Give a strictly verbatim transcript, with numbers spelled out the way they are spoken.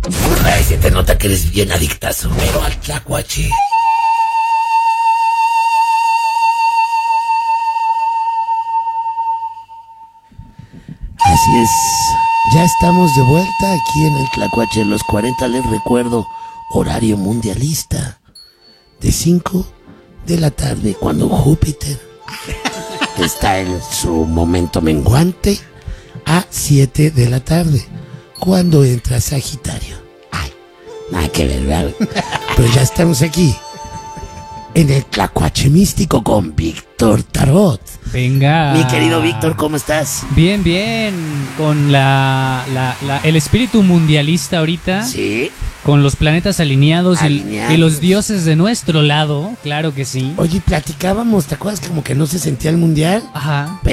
Ay, se te nota que eres bien adictazo, pero al tlacuache. Así es, ya estamos de vuelta aquí en el Tlacuache de los cuarenta. Les recuerdo, horario mundialista de cinco de la tarde, cuando Júpiter está en su momento menguante, a siete de la tarde, cuando entra Sagitario. Ay, nada que ver, ¿verdad? Pero ya estamos aquí en el Tlacuache místico con Víctor Tarot. Venga. Mi querido Víctor, ¿cómo estás? Bien, bien. Con la, la, la- el espíritu mundialista ahorita. Sí. Con los planetas alineados, y- Alineados. Y, los dioses de nuestro lado. Claro que sí. Oye, platicábamos, ¿te acuerdas como que no se sentía el mundial? Ajá.